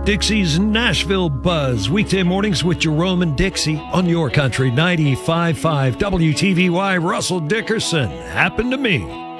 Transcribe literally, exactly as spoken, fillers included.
Dixie's Nashville Buzz, weekday mornings with Jerome and Dixie on Your Country ninety-five point five W T V Y. Russell Dickerson, happened to me.